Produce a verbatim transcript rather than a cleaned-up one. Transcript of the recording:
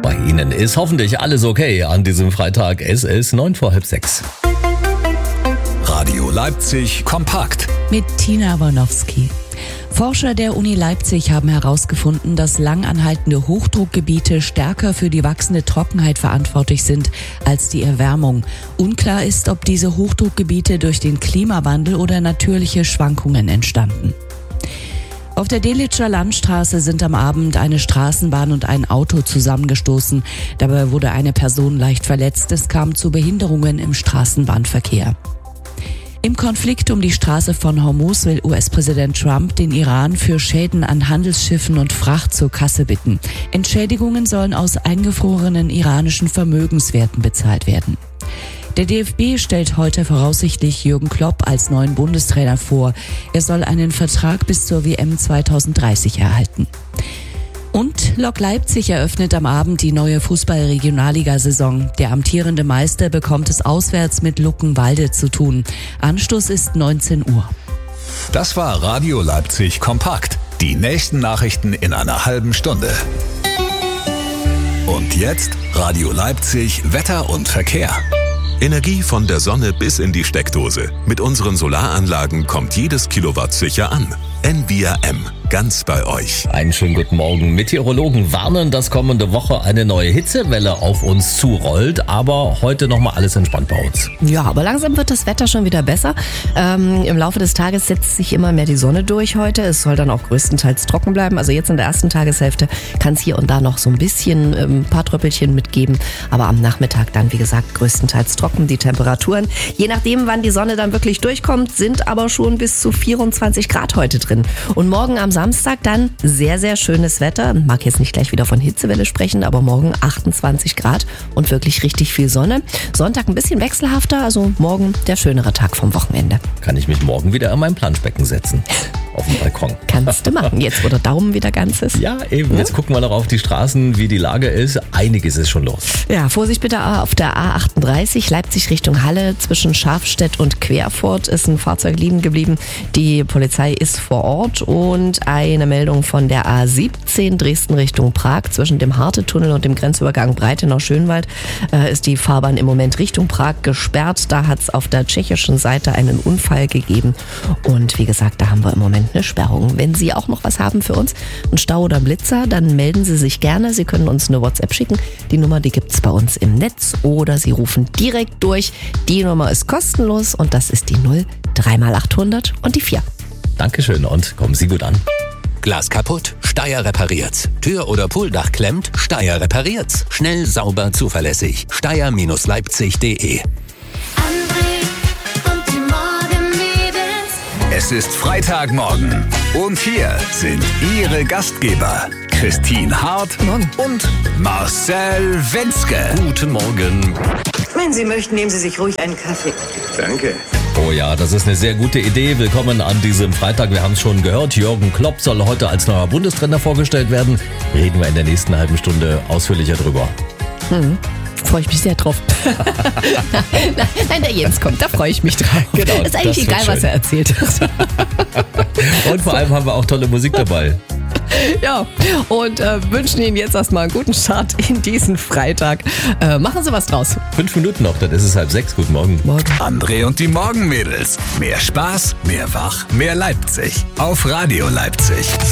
Bei Ihnen ist hoffentlich alles okay an diesem Freitag. Es ist neun vor halb sechs. Radio Leipzig kompakt. Mit Tina Warnowski. Forscher der Uni Leipzig haben herausgefunden, dass langanhaltende Hochdruckgebiete stärker für die wachsende Trockenheit verantwortlich sind als die Erwärmung. Unklar ist, ob diese Hochdruckgebiete durch den Klimawandel oder natürliche Schwankungen entstanden. Auf der Delitzscher Landstraße sind am Abend eine Straßenbahn und ein Auto zusammengestoßen. Dabei wurde eine Person leicht verletzt. Es kam zu Behinderungen im Straßenbahnverkehr. Im Konflikt um die Straße von Hormuz will U S-Präsident Trump den Iran für Schäden an Handelsschiffen und Fracht zur Kasse bitten. Entschädigungen sollen aus eingefrorenen iranischen Vermögenswerten bezahlt werden. Der D F B stellt heute voraussichtlich Jürgen Klopp als neuen Bundestrainer vor. Er soll einen Vertrag bis zur W M zweitausenddreißig erhalten. Und Lok Leipzig eröffnet am Abend die neue Fußball-Regionalliga-Saison. Der amtierende Meister bekommt es auswärts mit Luckenwalde zu tun. Anstoß ist neunzehn Uhr. Das war Radio Leipzig kompakt. Die nächsten Nachrichten in einer halben Stunde. Und jetzt Radio Leipzig Wetter und Verkehr. Energie von der Sonne bis in die Steckdose. Mit unseren Solaranlagen kommt jedes Kilowatt sicher an. N V R M, ganz bei euch. Einen schönen guten Morgen. Meteorologen warnen, dass kommende Woche eine neue Hitzewelle auf uns zurollt, aber heute nochmal alles entspannt bei uns. Ja, aber langsam wird das Wetter schon wieder besser. Ähm, im Laufe des Tages setzt sich immer mehr die Sonne durch heute. Es soll dann auch größtenteils trocken bleiben. Also jetzt in der ersten Tageshälfte kann es hier und da noch so ein bisschen ähm, ein paar Tröppelchen mitgeben, aber am Nachmittag dann, wie gesagt, größtenteils trocken. Die Temperaturen, je nachdem, wann die Sonne dann wirklich durchkommt, sind aber schon bis zu vierundzwanzig Grad heute drin. Und morgen am Samstag dann sehr, sehr schönes Wetter. Ich mag jetzt nicht gleich wieder von Hitzewelle sprechen, aber morgen achtundzwanzig Grad und wirklich richtig viel Sonne. Sonntag ein bisschen wechselhafter, also morgen der schönere Tag vom Wochenende. Kann ich mich morgen wieder an mein Planschbecken setzen? Auf dem Balkon. Kannst du machen, jetzt wo der Daumen wieder ganz ist. Ja, eben. Jetzt gucken wir noch auf die Straßen, wie die Lage ist. Einiges ist schon los. Ja, Vorsicht bitte auf der A achtunddreißig, Leipzig Richtung Halle. Zwischen Schafstedt und Querfurt ist ein Fahrzeug liegen geblieben. Die Polizei ist vor Ort. Und eine Meldung von der A siebzehn, Dresden Richtung Prag. Zwischen dem Harte-Tunnel und dem Grenzübergang Breitenau-Schönwald äh, ist die Fahrbahn im Moment Richtung Prag gesperrt. Da hat es auf der tschechischen Seite einen Unfall gegeben. Und wie gesagt, da haben wir im Moment eine Sperrung. Wenn Sie auch noch was haben für uns, einen Stau oder Blitzer, dann melden Sie sich gerne. Sie können uns eine WhatsApp schicken. Die Nummer, die gibt's bei uns im Netz oder Sie rufen direkt durch. Die Nummer ist kostenlos und das ist die null drei mal achthundert und die vier. Dankeschön und kommen Sie gut an. Glas kaputt? Steyr repariert's. Tür- oder Pooldach klemmt? Steyr repariert's. Schnell, sauber, zuverlässig. Steyr Leipzig punkt de. Es ist Freitagmorgen und hier sind Ihre Gastgeber Christine Hart Morgen. und Marcel Wenzke. Guten Morgen. Wenn Sie möchten, nehmen Sie sich ruhig einen Kaffee. Danke. Oh ja, das ist eine sehr gute Idee. Willkommen an diesem Freitag. Wir haben es schon gehört. Jürgen Klopp soll heute als neuer Bundestrainer vorgestellt werden. Reden wir in der nächsten halben Stunde ausführlicher drüber. Mhm. Freue ich mich sehr drauf. Nein, der Jens kommt, da freue ich mich drauf. Genau, ist eigentlich das egal, wird was schön. er erzählt hat. Und vor allem haben wir auch tolle Musik dabei. Ja, und äh, wünschen Ihnen jetzt erstmal einen guten Start in diesen Freitag. Äh, machen Sie was draus. Fünf Minuten noch, dann ist es halb sechs. Guten Morgen. Morgen. André und die Morgenmädels. Mehr Spaß, mehr Wach, mehr Leipzig. Auf Radio Leipzig.